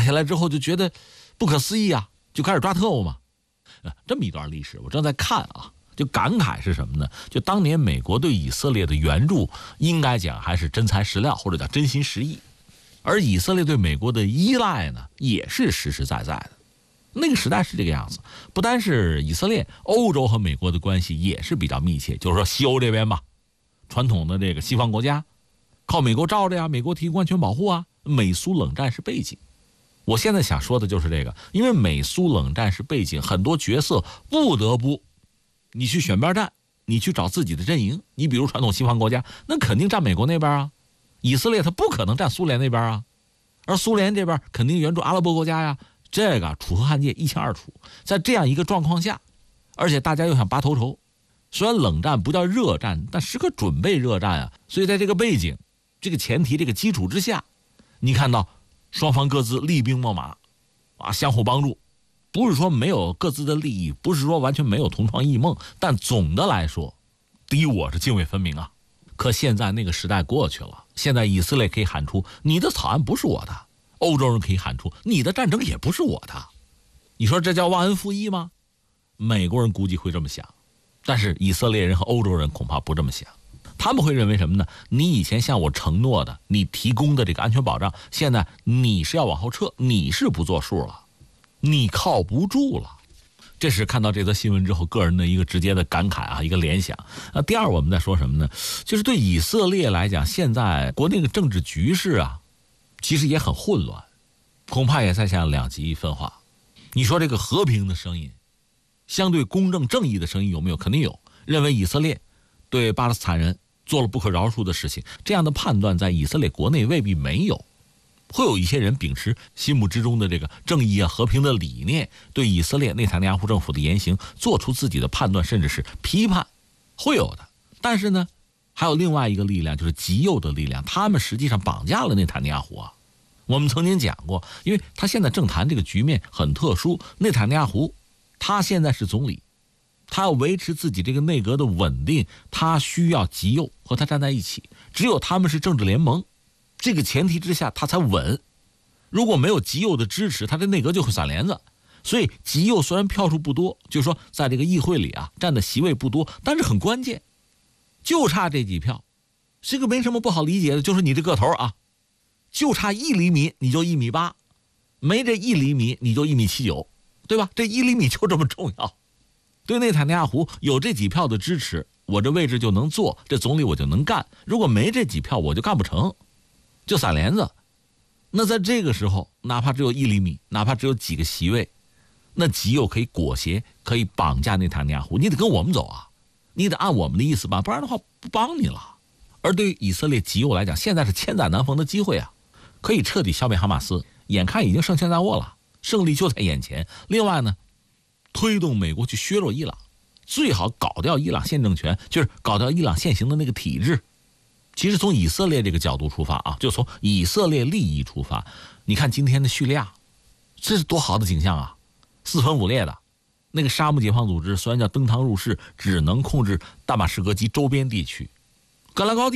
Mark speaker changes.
Speaker 1: 下来之后就觉得不可思议啊，就开始抓特务嘛。这么一段历史我正在看啊，就感慨是什么呢？就当年美国对以色列的援助应该讲还是真材实料，或者叫真心实意，而以色列对美国的依赖呢也是实实在在的。那个时代是这个样子，不单是以色列，欧洲和美国的关系也是比较密切。就是说西欧这边吧，传统的这个西方国家靠美国罩着呀，美国提供安全保护啊，美苏冷战是背景。我现在想说的就是这个，因为美苏冷战是背景，很多角色不得不你去选边站，你去找自己的阵营。你比如传统西方国家，那肯定站美国那边啊，以色列他不可能站苏联那边啊，而苏联这边肯定援助阿拉伯国家呀。这个楚河汉界一清二楚。在这样一个状况下，而且大家又想拔头筹，虽然冷战不叫热战，但时刻准备热战啊。所以在这个背景、这个前提、这个基础之下，你看到双方各自厉兵秣马啊，相互帮助，不是说没有各自的利益，不是说完全没有同床异梦，但总的来说敌我是泾渭分明啊。可现在那个时代过去了，现在以色列可以喊出你的草案不是我的，欧洲人可以喊出你的战争也不是我的。你说这叫忘恩负义吗？美国人估计会这么想，但是以色列人和欧洲人恐怕不这么想。他们会认为什么呢？你以前向我承诺的，你提供的这个安全保障，现在你是要往后撤，你是不作数了，你靠不住了。这是看到这则新闻之后个人的一个直接的感慨啊，一个联想。第二，我们在说什么呢？就是对以色列来讲，现在国内的政治局势啊，其实也很混乱，恐怕也在向两极分化。你说这个和平的声音，相对公正正义的声音有没有？肯定有，认为以色列对巴勒斯坦人做了不可饶恕的事情，这样的判断在以色列国内未必没有。会有一些人秉持心目之中的这个正义啊、和平的理念，对以色列内塔尼亚胡政府的言行做出自己的判断，甚至是批判，会有的。但是呢，还有另外一个力量，就是极右的力量，他们实际上绑架了内塔尼亚胡啊。我们曾经讲过，因为他现在政坛这个局面很特殊，内塔尼亚胡他现在是总理，他要维持自己这个内阁的稳定，他需要极右和他站在一起，只有他们是政治联盟，这个前提之下他才稳。如果没有极右的支持，他的内阁就会散帘子。所以极右虽然票数不多，就是说在这个议会里啊占的席位不多，但是很关键，就差这几票。这个没什么不好理解的，就是你这个头啊，就差1厘米你就1.8米，没这1厘米你就1.79米，对吧？这1厘米就这么重要。对内塔尼亚胡有这几票的支持，我这位置就能坐，这总理我就能干。如果没这几票，我就干不成，就散帘子。那在这个时候，哪怕只有1厘米，哪怕只有几个席位，那极右可以裹挟，可以绑架内塔尼亚胡。你得跟我们走啊，你得按我们的意思办，不然的话不帮你了。而对于以色列极右来讲，现在是千载难逢的机会啊，可以彻底消灭哈马斯，眼看已经胜券在握了，胜利就在眼前。另外呢，推动美国去削弱伊朗，最好搞掉伊朗现政权，就是搞掉伊朗现行的那个体制。其实从以色列这个角度出发啊，就从以色列利益出发，你看今天的叙利亚，这是多好的景象啊！4分5裂的，那个沙漠解放组织虽然叫登堂入室，只能控制大马士革及周边地区，戈兰高地